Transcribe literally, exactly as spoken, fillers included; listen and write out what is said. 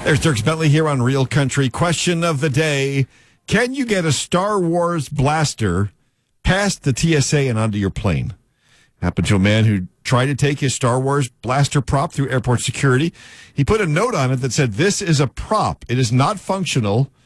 There's Dirk Bentley here on Real Country. Question of the day. Can you get a Star Wars blaster past the T S A and onto your plane? Happened to a man who tried to take his Star Wars blaster prop through airport security. He put a note on it that said, "This is a prop. It is not functional.